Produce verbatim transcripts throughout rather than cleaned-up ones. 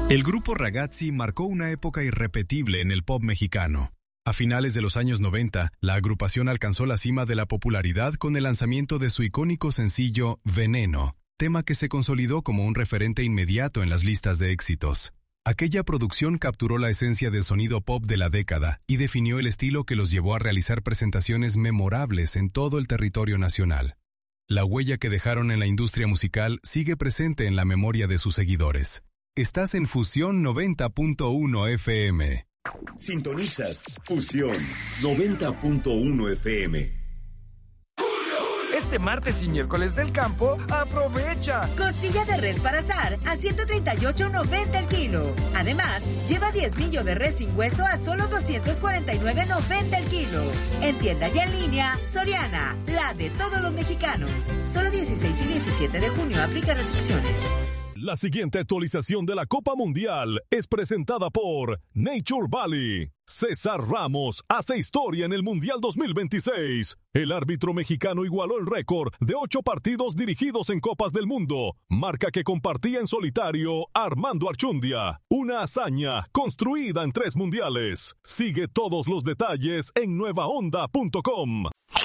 El grupo Ragazzi marcó una época irrepetible en el pop mexicano. A finales de los años noventa, la agrupación alcanzó la cima de la popularidad con el lanzamiento de su icónico sencillo Veneno, tema que se consolidó como un referente inmediato en las listas de éxitos. Aquella producción capturó la esencia del sonido pop de la década y definió el estilo que los llevó a realizar presentaciones memorables en todo el territorio nacional. La huella que dejaron en la industria musical sigue presente en la memoria de sus seguidores. Estás en Fusión noventa punto uno F M. Sintonizas Fusión noventa punto uno F M. Este martes y miércoles del campo, aprovecha. Costilla de res para asar a ciento treinta y ocho noventa el kilo. Además, lleva diezmillo de res sin hueso a solo doscientos cuarenta y nueve noventa el kilo. En tienda y en línea, Soriana, la de todos los mexicanos. Solo dieciséis y diecisiete de junio, aplica restricciones. La siguiente actualización de la Copa Mundial es presentada por Nature Valley. César Ramos hace historia en el Mundial dos mil veintiséis. El árbitro mexicano igualó el récord de ocho partidos dirigidos en Copas del Mundo, marca que compartía en solitario Armando Archundia. Una hazaña construida en tres mundiales. Sigue todos los detalles en nueva onda punto com.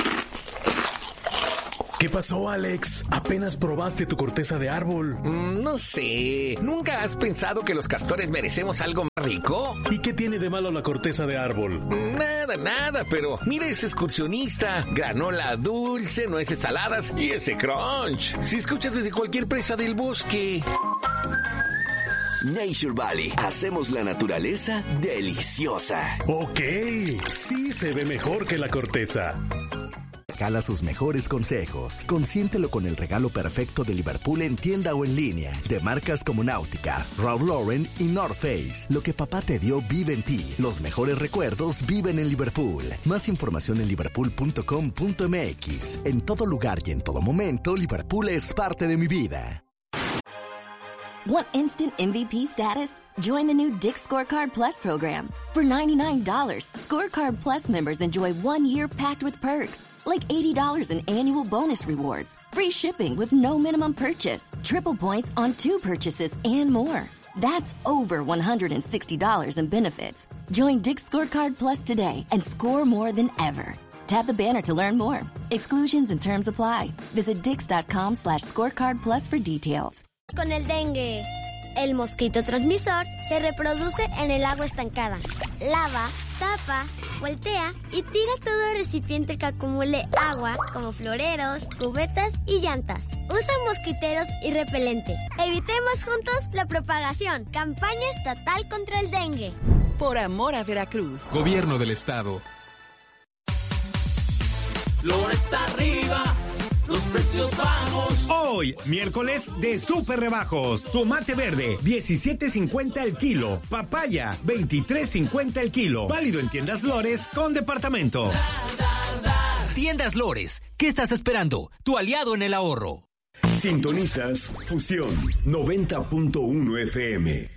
¿Qué pasó, Alex? ¿Apenas probaste tu corteza de árbol? Mm, no sé. ¿Nunca has pensado que los castores merecemos algo más rico? ¿Y qué tiene de malo la corteza de árbol? Nada, nada, pero mira ese excursionista. Granola dulce, nueces saladas y ese crunch. Si escuchas desde cualquier presa del bosque. Nature Valley. Hacemos la naturaleza deliciosa. Ok, sí se ve mejor que la corteza. Jala sus mejores consejos. Consiéntelo con el regalo perfecto de Liverpool en tienda o en línea. De marcas como Náutica, Ralph Lauren y North Face. Lo que papá te dio vive en ti. Los mejores recuerdos viven en Liverpool. Más información en liverpool punto com punto m x. En todo lugar y en todo momento, Liverpool es parte de mi vida. Want instant M V P status? Join the new Dick's Scorecard Plus program. For ninety-nine dollars, Scorecard Plus members enjoy one year packed with perks. Like eighty dollars in annual bonus rewards, free shipping with no minimum purchase, triple points on two purchases, and more. That's over one hundred sixty dollars in benefits. Join Dick's Scorecard Plus today and score more than ever. Tap the banner to learn more. Exclusions and terms apply. Visit dix.com slash scorecard plus for details. Con el dengue. El mosquito transmisor se reproduce en el agua estancada. Lava, tapa, voltea y tira todo recipiente que acumule agua, como floreros, cubetas y llantas. Usa mosquiteros y repelente. Evitemos juntos la propagación. Campaña estatal contra el dengue. Por amor a Veracruz. Gobierno del Estado. Flores arriba. Los precios bajos. Hoy, miércoles de súper rebajos. Tomate verde, diecisiete cincuenta el kilo. Papaya, veintitrés cincuenta el kilo. Válido en Tiendas Lores con departamento. Tiendas Lores, ¿qué estás esperando? Tu aliado en el ahorro. Sintonizas Fusión noventa punto uno F M.